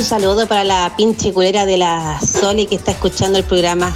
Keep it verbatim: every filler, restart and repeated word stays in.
Un saludo para la pinche culera de la Soli que está escuchando el programa.